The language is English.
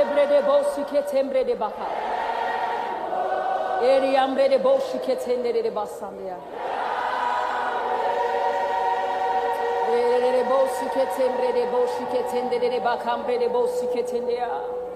Ebre de bosike tembre de baka. Eri ambre de bosike tende de basandia. Ere de bosike tembre de bosike tende de bakambre de bosike tendea.